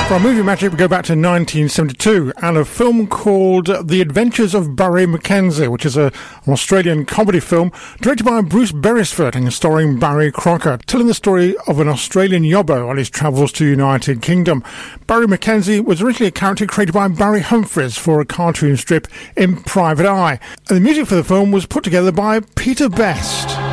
For our movie magic, we go back to 1972 and a film called The Adventures of Barry Mackenzie, which is an Australian comedy film directed by Bruce Beresford and starring Barry Crocker, telling the story of an Australian yobbo on his travels to the United Kingdom. Barry Mackenzie was originally a character created by Barry Humphries for a cartoon strip in Private Eye, and the music for the film was put together by Peter Best.